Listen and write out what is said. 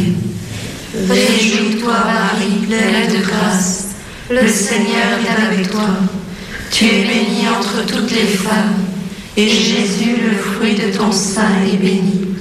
Réjouis-toi, Marie, pleine de grâce, le Seigneur est avec toi. Tu es bénie entre toutes les femmes, et Jésus, le fruit de ton sein, est béni.